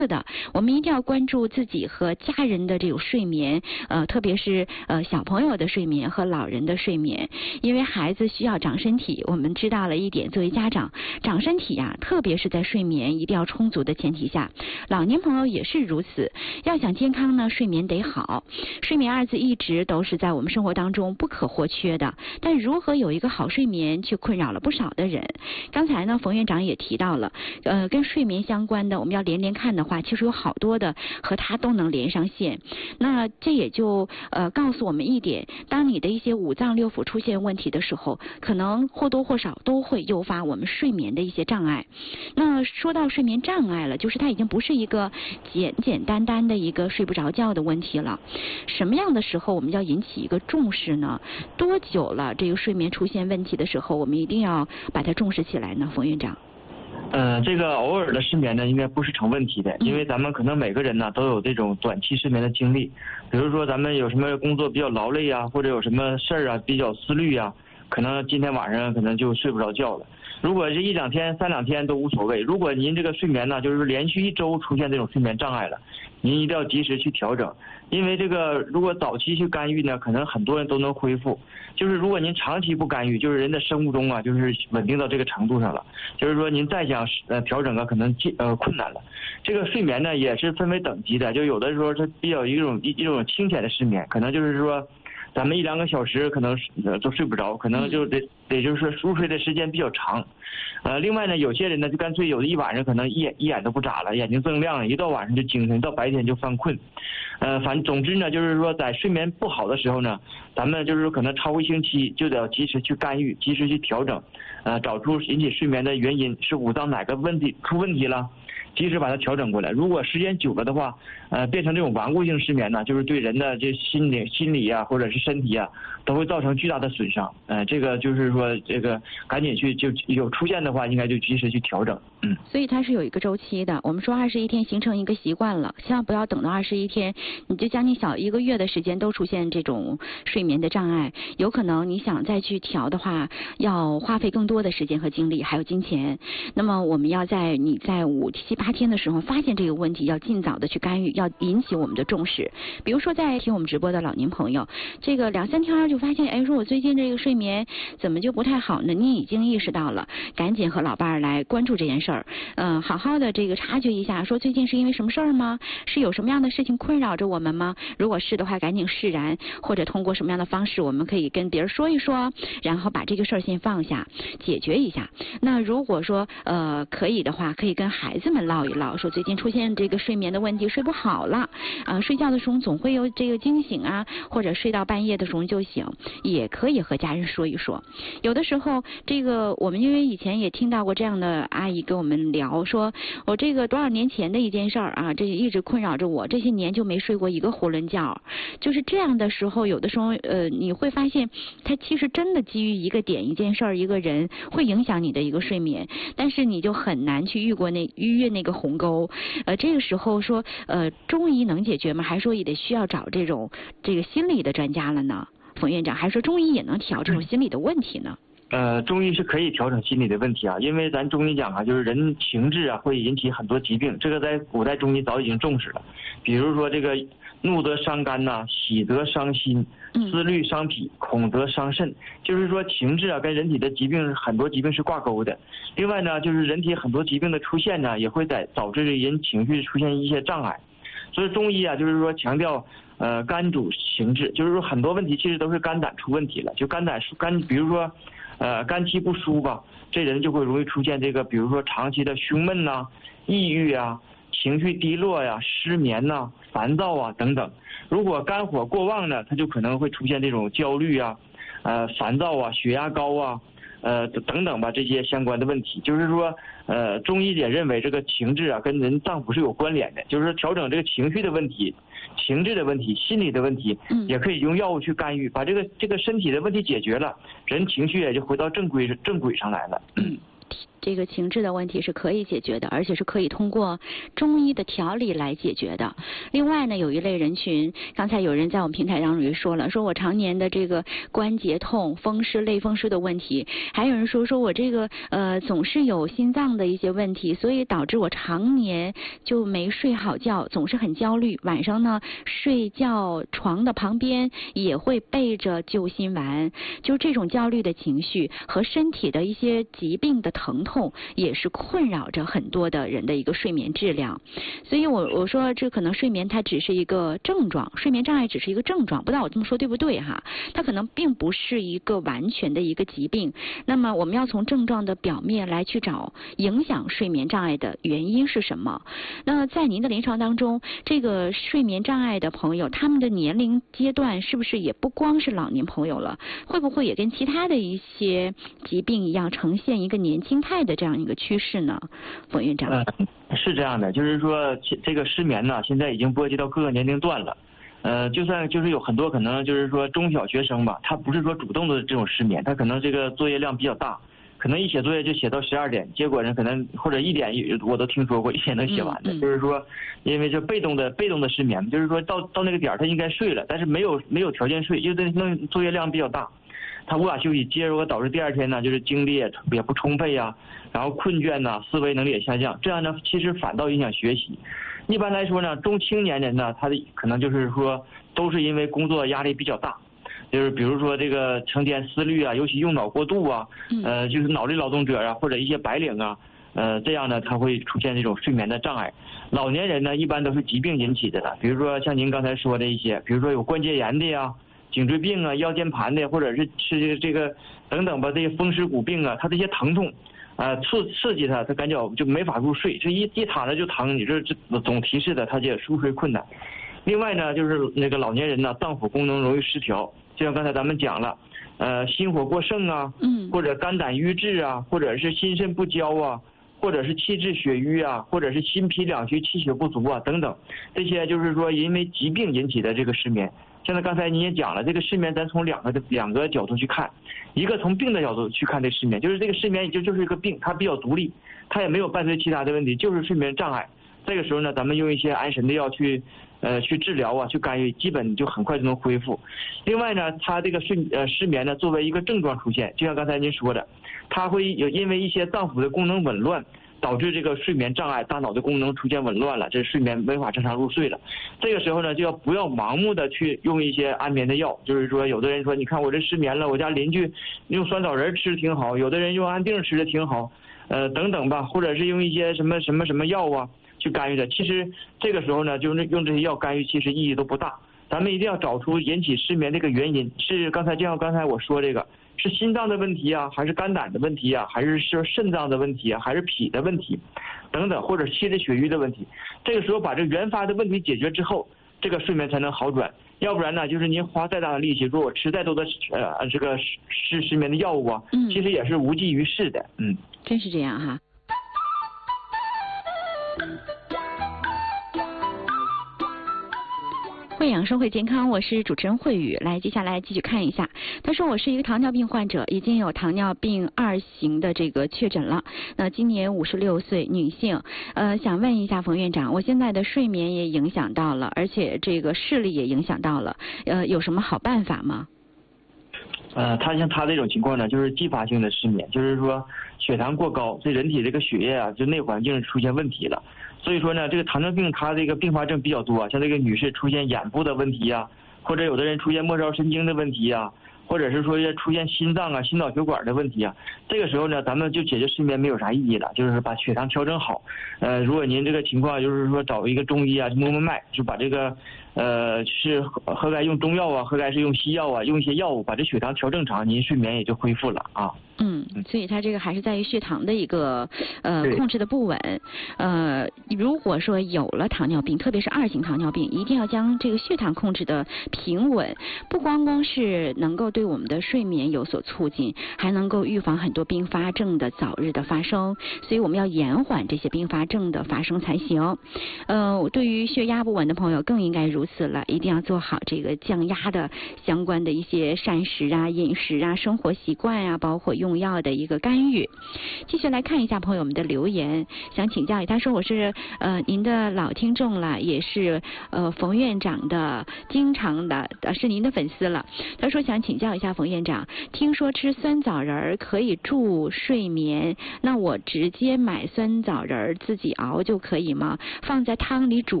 是的，我们一定要关注自己和家人的这种睡眠，特别是小朋友的睡眠和老人的睡眠，因为孩子需要长身体。我们知道了一点，作为家长，长身体呀，特别是在睡眠一定要充足的前提下，老年朋友也是如此。要想健康呢，睡眠得好。睡眠二字一直都是在我们生活当中不可或缺的，但如何有一个好睡眠，却困扰了不少的人。刚才呢，冯院长也提到了，跟睡眠相关的，我们要连连看的话，其实有好多的和它都能连上线。那这也就告诉我们一点，当你的一些五脏六腑出现问题的时候，可能或多或少都会诱发我们睡眠的一些障碍。那说到睡眠障碍了，就是它已经不是一个简简单单的一个睡不着觉的问题了。什么样的时候我们要引起一个重视呢？多久了这个睡眠出现问题的时候，我们一定要把它重视起来呢？冯院长。 这个偶尔的失眠呢，应该不是成问题的，因为咱们可能每个人呢都有这种短期失眠的经历，比如说咱们有什么工作比较劳累啊，或者有什么事儿啊比较思虑啊，可能今天晚上可能就睡不着觉了。如果这一两天、三两天都无所谓，如果您这个睡眠呢，就是连续1周出现这种睡眠障碍了，您一定要及时去调整，因为这个如果早期去干预呢，可能很多人都能恢复。就是如果您长期不干预，就是人的生物钟啊，就是稳定到这个程度上了，就是说您再想调整啊，可能困难了。这个睡眠呢也是分为等级的，就有的时候它比较一种清浅的失眠，可能就是说咱们1、2个小时可能都睡不着，可能就得就是入睡的时间比较长。另外呢，有些人呢就干脆有的一晚上可能一眼都不眨了，眼睛锃亮了，一到晚上就精神，到白天就犯困。总之呢，就是说在睡眠不好的时候呢，咱们就是可能超过1星期就得要及时去干预，及时去调整，找出引起睡眠的原因，是五脏哪个出问题了，及时把它调整过来。如果时间久了的话，变成这种顽固性失眠呢，就是对人的这心理啊，或者是身体啊，都会造成巨大的损伤。这个就是说，这个赶紧就有出现的话，应该就及时去调整。 所以它是有一个周期的。我们说21天形成一个习惯了，千万不要等到21天，你就将近小1个月的时间都出现这种睡眠的障碍，有可能你想再去调的话，要花费更多的时间和精力，还有金钱。那么我们要在你在5、7、8天的时候发现这个问题，要尽早的去干预，要引起我们的重视。比如说在听我们直播的老年朋友，这个2、3天就发现，说我最近这个睡眠怎么就不太好呢？你已经意识到了，赶紧和老伴儿来关注这件事儿。好好的这个察觉一下，说最近是因为什么事儿吗？是有什么样的事情困扰着我们吗？如果是的话，赶紧释然，或者通过什么样的方式，我们可以跟别人说一说，然后把这个事儿先放下，解决一下。那如果说可以的话，可以跟孩子们唠一唠，说最近出现这个睡眠的问题，睡不好了，睡觉的时候总会有这个惊醒啊，或者睡到半夜的时候就醒，也可以和家人说一说。有的时候这个我们因为以前也听到过这样的阿姨跟我们聊，说我这个多少年前的一件事儿啊，这一直困扰着我，这些年就没睡过一个囫囵觉。就是这样的时候，有的时候你会发现它其实真的基于一个点、一件事儿、一个人会影响你的一个睡眠，但是你就很难去逾越那个鸿沟。这个时候说中医能解决吗？还是说也得需要找这个心理的专家了呢？冯院长，还是说中医也能调这种心理的问题呢？ 中医是可以调整心理的问题啊，因为咱中医讲啊，就是人情志啊会引起很多疾病，这个在古代中医早已经重视了。比如说这个怒则伤肝呐，喜则伤心，思虑伤脾，恐则伤肾，就是说情志啊跟人体的疾病很多疾病是挂钩的。另外呢，就是人体很多疾病的出现呢，也会导致人情绪出现一些障碍。所以中医啊，就是说强调肝主情志，就是说很多问题其实都是肝胆出问题了，就肝，比如说肝气不舒吧，这人就会容易出现这个，比如说长期的胸闷呐、抑郁啊、情绪低落呀、失眠呐、烦躁啊等等。如果肝火过旺呢，它就可能会出现这种焦虑啊、烦躁啊、血压高啊、等等吧，这些相关的问题。就是说中医也认为这个情志啊跟人脏腑是有关联的，就是说调整这个情绪的问题、情志的问题、心理的问题，也可以用药物去干预，把这个身体的问题解决了，人情绪也就回到正轨上来了。 这个情志的问题是可以解决的，而且是可以通过中医的调理来解决的。另外呢，有一类人群，刚才有人在我们平台当中也说了，说我常年的这个关节痛、风湿、类风湿的问题，还有人说我这个总是有心脏的一些问题，所以导致我常年就没睡好觉，总是很焦虑，晚上呢睡觉床的旁边也会备着救心丸，就这种焦虑的情绪和身体的一些疾病的疼痛也是困扰着很多的人的一个睡眠质量。所以我说这可能睡眠它只是一个症状，睡眠障碍只是一个症状，不知道我这么说对不对哈？它可能并不是一个完全的一个疾病。那么我们要从症状的表面来去找影响睡眠障碍的原因是什么。那在您的临床当中，这个睡眠障碍的朋友，他们的年龄阶段是不是也不光是老年朋友了？会不会也跟其他的一些疾病一样，呈现一个年轻态的这样一个趋势呢？冯院长。 是这样的，就是说这个失眠呢，现在已经波及到各个年龄段了。就算就是有很多可能就是说中小学生吧，他不是说主动的这种失眠，他可能这个作业量比较大，可能一写作业就写到12点，结果呢可能或者1点我都听说过1点能写完的，就是说因为这被动的失眠，就是说到那个点他应该睡了，但是没有条件睡，因为那作业量比较大，他无法休息，结果导致第二天呢就是精力也不充沛呀，然后困倦呐，思维能力也下降，这样呢其实反倒影响学习。一般来说呢，中青年人呢，他的可能就是说都是因为工作压力比较大，就是比如说这个成天思虑啊，尤其用脑过度啊，就是脑力劳动者啊，或者一些白领啊，这样呢他会出现这种睡眠的障碍。老年人呢一般都是疾病引起的了，比如说像您刚才说的一些，比如说有关节炎的呀、颈椎病啊、腰间盘的，或者是这个等等吧，这些风湿骨病啊，他这些疼痛。刺激他感觉就没法入睡，这一躺着就疼，你这总提示的他就入睡困难。另外呢，就是那个老年人呢，脏腑功能容易失调，就像刚才咱们讲了，心火过盛啊，或者肝胆郁滞啊，或者是心肾不交啊，或者是气滞血瘀啊，或者是心脾两虚气血不足啊等等，这些就是说因为疾病引起的这个失眠。现在刚才您也讲了，这个失眠咱从两个角度去看，一个从病的角度去看这失眠，就是这个失眠就是一个病，它比较独立，它也没有伴随其他的问题，就是睡眠障碍。这个时候呢，咱们用一些安神的药去治疗啊，去干预，基本就很快就能恢复。另外呢，它这个失眠呢，作为一个症状出现，就像刚才您说的，它会有因为一些脏腑的功能紊乱，导致这个睡眠障碍，大脑的功能出现紊乱了，这睡眠没法正常入睡了。这个时候呢，就不要盲目的去用一些安眠的药，就是说有的人说，你看我这失眠了，我家邻居用酸枣仁吃的挺好，有的人用安定吃的挺好，等等吧，或者是用一些什么药啊去干预的。其实这个时候呢，就是用这些药干预，其实意义都不大。咱们一定要找出引起失眠这个原因，是刚才我说这个。是心脏的问题啊，还是肝胆的问题啊，还是肾脏的问题啊，还是脾的问题，等等，或者气滞血瘀的问题。这个时候把这原发的问题解决之后，这个睡眠才能好转。要不然呢，就是您花再大的力气，说我吃再多的这个失眠的药物啊，其实也是无济于事的。 真是这样哈。慧养生会健康，我是主持人慧宇。来，接下来继续看一下。他说我是一个糖尿病患者，已经有糖尿病2型的这个确诊了。那今年56岁，女性。想问一下冯院长，我现在的睡眠也影响到了，而且这个视力也影响到了，有什么好办法吗？ 像他这种情况呢，就是继发性的失眠，就是说血糖过高，这人体这个血液啊，就内环境出现问题了。所以说呢，这个糖尿病它这个并发症比较多，像这个女士出现眼部的问题呀，或者有的人出现末梢神经的问题呀，或者是说出现心脏啊、心脑血管的问题啊。这个时候呢，咱们就解决失眠没有啥意义了，就是把血糖调整好。如果您这个情况就是说找一个中医啊，摸脉，就把这个是何该用中药啊，何该是用西药啊，用一些药物把这血糖调正常，您睡眠也就恢复了啊。 所以它这个还是在于血糖的一个控制的不稳。如果说有了糖尿病，特别是2型糖尿病，一定要将这个血糖控制的平稳，不光是能够对我们的睡眠有所促进，还能够预防很多并发症的早日的发生。所以我们要延缓这些并发症的发生才行。对于血压不稳的朋友更应该如此了，一定要做好这个降压的相关的一些膳食啊、饮食啊、生活习惯啊，包括用重要的一个干预。继续来看一下朋友们的留言，想请教一下，他说我是您的老听众了，也是冯院长的经常的是您的粉丝了。他说想请教一下冯院长，听说吃酸枣仁可以助睡眠，那我直接买酸枣仁自己熬就可以吗？放在汤里煮